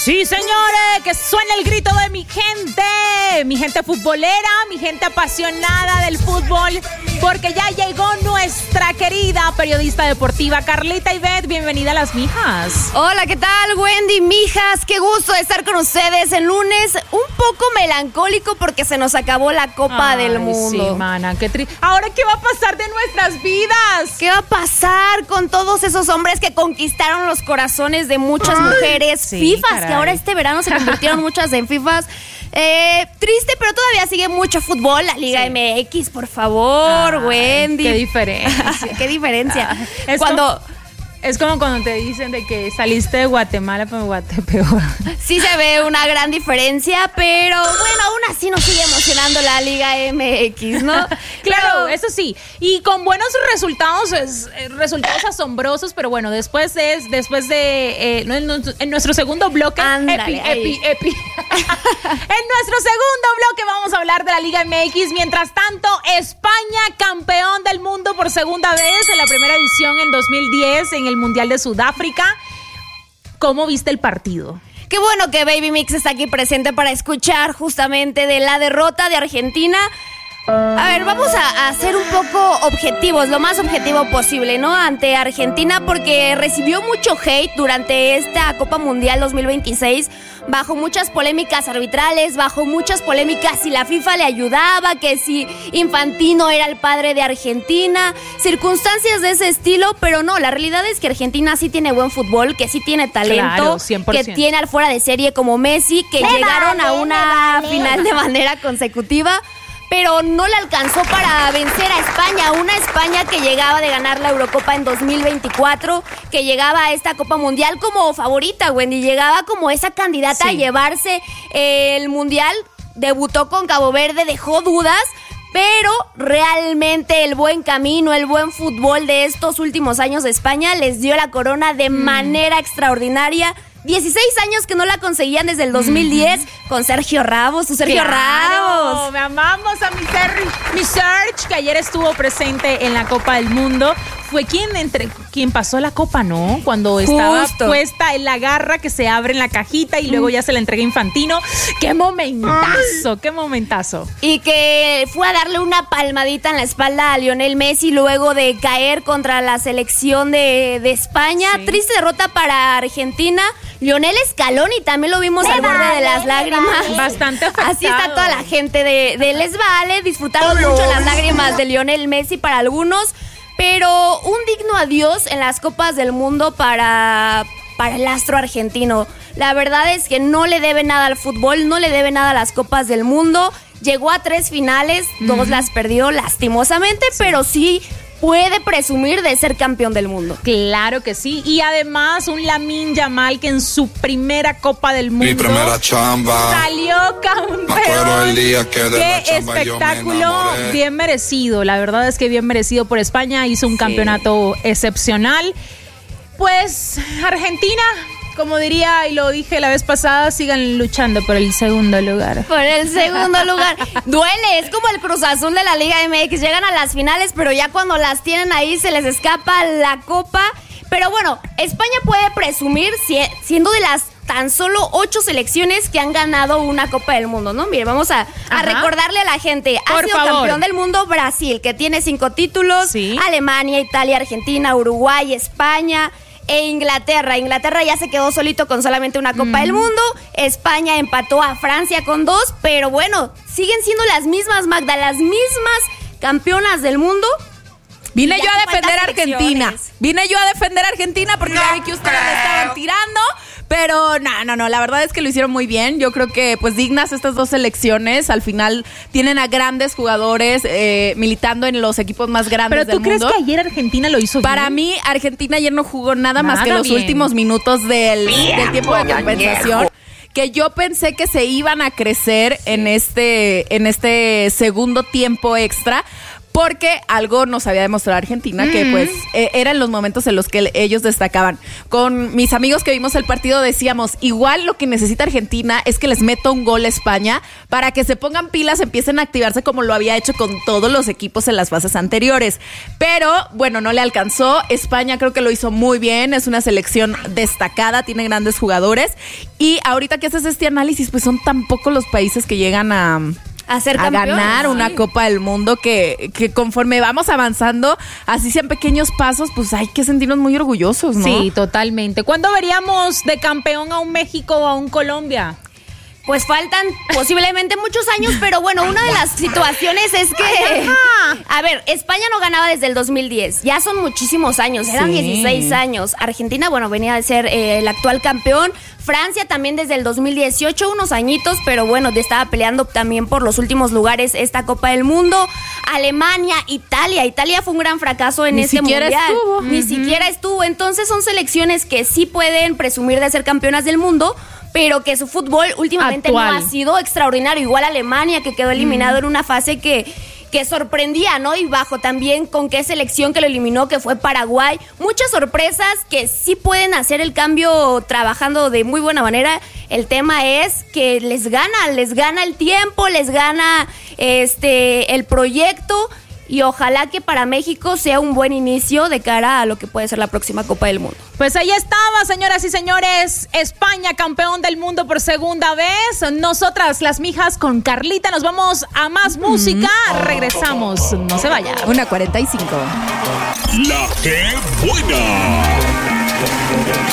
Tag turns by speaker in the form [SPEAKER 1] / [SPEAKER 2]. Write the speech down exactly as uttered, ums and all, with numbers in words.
[SPEAKER 1] Sí, señores, que suene el grito de mi gente, mi gente futbolera, mi gente apasionada del fútbol, porque ya llegó nuestra querida periodista deportiva Carlita Ivette. Bienvenida a Las Mijas.
[SPEAKER 2] Hola, ¿qué tal, Wendy? Mijas, qué gusto estar con ustedes el lunes, un poco melancólico porque se nos acabó la Copa
[SPEAKER 1] Ay,
[SPEAKER 2] del Mundo.
[SPEAKER 1] Sí, mana, qué triste. Ahora, ¿qué va a pasar de nuestras vidas?
[SPEAKER 2] ¿Qué va a pasar con todos esos hombres que conquistaron los corazones de muchas Ay, mujeres? Sí, fifas, caray. Que ahora este verano se convirtieron muchas en fifas. Eh, triste, pero todavía sigue mucho fútbol. La Liga sí. M X, por favor, Ay, Wendy.
[SPEAKER 1] Qué diferencia.
[SPEAKER 2] Qué diferencia.
[SPEAKER 1] Ah, es
[SPEAKER 2] Cuando...
[SPEAKER 1] Como... Es como cuando te dicen de que saliste de Guatemala, pero Guatepeor.
[SPEAKER 2] Sí se ve una gran diferencia, pero bueno, aún así nos sigue emocionando la Liga M X, ¿no?
[SPEAKER 1] Claro, pero, eso sí. Y con buenos resultados, es, resultados asombrosos, pero bueno, después es, después de, eh, en, en nuestro segundo bloque,
[SPEAKER 2] Ándale,
[SPEAKER 1] epi, epi, epi. En nuestro segundo bloque vamos a hablar de la Liga M X. Mientras tanto, España, campeón del mundo por segunda vez en la primera edición en dos mil diez, en el Mundial de Sudáfrica. ¿Cómo viste el partido?
[SPEAKER 2] Qué bueno que Baby Mix está aquí presente para escuchar justamente de la derrota de Argentina. A ver, vamos a, a ser un poco objetivos, lo más objetivo posible, ¿no? Ante Argentina, porque recibió mucho hate durante esta Copa Mundial dos mil veintiséis, bajo muchas polémicas arbitrales, bajo muchas polémicas si la FIFA le ayudaba, que si Infantino era el padre de Argentina, circunstancias de ese estilo, pero no, la realidad es que Argentina sí tiene buen fútbol, que sí tiene talento,
[SPEAKER 1] claro, cien por ciento.
[SPEAKER 2] Que tiene al fuera de serie como Messi, que me llegaron vale, a una vale. final de manera consecutiva, pero no le alcanzó para vencer a España, una España que llegaba de ganar la Eurocopa en dos mil veinticuatro, que llegaba a esta Copa Mundial como favorita, Wendy, llegaba como esa candidata sí. a llevarse el Mundial, debutó con Cabo Verde, dejó dudas, pero realmente el buen camino, el buen fútbol de estos últimos años de España les dio la corona de mm. manera extraordinaria. dieciséis años que no la conseguían desde el dos mil diez mm-hmm. con Sergio Ramos, su Sergio
[SPEAKER 1] claro,
[SPEAKER 2] Ramos.
[SPEAKER 1] Me amamos a mi, Ser- mi Serge, que ayer estuvo presente en la Copa del Mundo. Fue quien entre quien pasó la copa, ¿no? Cuando Justo. estaba puesta en la garra que se abre en la cajita y luego mm. ya se la entrega Infantino. ¡Qué momentazo! Ay. ¡Qué momentazo!
[SPEAKER 2] Y que fue a darle una palmadita en la espalda a Lionel Messi luego de caer contra la selección de, de España. Sí. Triste derrota para Argentina. Lionel Scaloni también lo vimos me al borde vale, de las lágrimas.
[SPEAKER 1] Vale. Bastante afectado.
[SPEAKER 2] Así está toda la gente de, de Les Vale. Disfrutaron Obvio. mucho las lágrimas de Lionel Messi para algunos. Pero un digno adiós en las Copas del Mundo para, para el astro argentino. La verdad es que no le debe nada al fútbol, no le debe nada a las Copas del Mundo. Llegó a tres finales, mm. dos las perdió lastimosamente, sí. pero sí puede presumir de ser campeón del mundo.
[SPEAKER 1] Claro que sí. Y además un Lamine Yamal que en su primera Copa del Mundo
[SPEAKER 3] Mi primera chamba.
[SPEAKER 1] salió campeón. El día que de Qué espectáculo, bien merecido. La verdad es que bien merecido por España. Hizo un sí. campeonato excepcional. Pues Argentina, como diría y lo dije la vez pasada, sigan luchando por el segundo lugar.
[SPEAKER 2] Por el segundo lugar. Duele, es como el Cruz Azul de la Liga M X. Llegan a las finales, pero ya cuando las tienen ahí se les escapa la copa. Pero bueno, España puede presumir siendo de las tan solo ocho selecciones que han ganado una Copa del Mundo, ¿no? Mire, vamos a, a recordarle a la gente. Ha
[SPEAKER 1] Por
[SPEAKER 2] sido
[SPEAKER 1] favor.
[SPEAKER 2] campeón del mundo Brasil, que tiene cinco títulos.
[SPEAKER 1] Sí.
[SPEAKER 2] Alemania, Italia, Argentina, Uruguay, España e Inglaterra. Inglaterra ya se quedó solito con solamente una Copa mm. del Mundo. España empató a Francia con dos, pero bueno, siguen siendo las mismas, Magda, las mismas campeonas del mundo.
[SPEAKER 4] Vine yo a defender a Argentina. Vine yo a defender a Argentina porque no, ya vi que ustedes le estaban tirando. Pero no, no, no, la verdad es que lo hicieron muy bien. Yo creo que pues dignas estas dos selecciones. Al final tienen a grandes jugadores eh, militando en los equipos más grandes del mundo.
[SPEAKER 1] ¿Pero tú crees que ayer Argentina lo hizo bien?
[SPEAKER 4] Para mí, Argentina ayer no jugó nada, nada más que los
[SPEAKER 1] bien.
[SPEAKER 4] últimos minutos del, del tiempo de compensación. Que yo pensé que se iban a crecer sí. en este en este segundo tiempo extra. porque algo nos había demostrado Argentina, mm. que pues eh, eran los momentos en los que ellos destacaban. Con mis amigos que vimos el partido decíamos, igual lo que necesita Argentina es que les meta un gol a España para que se pongan pilas, empiecen a activarse como lo había hecho con todos los equipos en las fases anteriores. Pero bueno, no le alcanzó. España creo que lo hizo muy bien, es una selección destacada, tiene grandes jugadores, y ahorita que haces este análisis, pues son tan pocos los países que llegan a...
[SPEAKER 2] A, ser
[SPEAKER 4] a ganar una sí. Copa del Mundo que, que conforme vamos avanzando, así sean pequeños pasos, pues hay que sentirnos muy orgullosos, ¿no?
[SPEAKER 1] Sí, totalmente. ¿Cuándo veríamos de campeón a un México o a un Colombia?
[SPEAKER 2] Pues faltan posiblemente muchos años, pero bueno, una de las situaciones es que, a ver, España no ganaba desde el dos mil diez, ya son muchísimos años, eran sí. dieciséis años. Argentina, bueno, venía de ser eh, el actual campeón. Francia también desde el dos mil dieciocho, unos añitos, pero bueno, estaba peleando también por los últimos lugares esta Copa del Mundo. Alemania, Italia, Italia fue un gran fracaso en
[SPEAKER 4] Ni
[SPEAKER 2] este
[SPEAKER 4] siquiera
[SPEAKER 2] mundial.
[SPEAKER 4] Estuvo.
[SPEAKER 2] Ni
[SPEAKER 4] uh-huh.
[SPEAKER 2] siquiera estuvo, entonces son selecciones que sí pueden presumir de ser campeonas del mundo, pero que su fútbol últimamente Actual. no ha sido extraordinario. Igual Alemania, que quedó eliminado mm. en una fase que, que sorprendía, ¿no? Y bajo también con qué selección que lo eliminó, que fue Paraguay. Muchas sorpresas que sí pueden hacer el cambio trabajando de muy buena manera. El tema es que les gana, les gana el tiempo, les gana este el proyecto. Y ojalá que para México sea un buen inicio de cara a lo que puede ser la próxima Copa del Mundo.
[SPEAKER 1] Pues ahí estaba, señoras y señores, España campeón del mundo por segunda vez. Nosotras, las mijas, con Carlita, nos vamos a más mm. música. Regresamos, no se vaya.
[SPEAKER 4] Una cuarenta y cinco.
[SPEAKER 3] La que buena.